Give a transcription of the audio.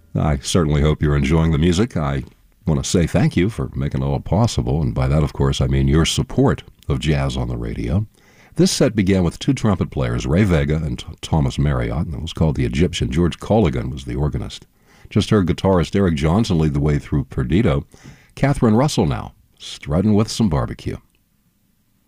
I certainly hope you're enjoying the music. I want to say thank you for making it all possible, and by that, of course, I mean your support of jazz on the radio. This set began with two trumpet players, Ray Vega and Thomas Marriott, and it was called The Egyptian. George Colligan was the organist. Just heard guitarist Eric Johnson lead the way through Perdido. Catherine Russell now, strutting with some barbecue.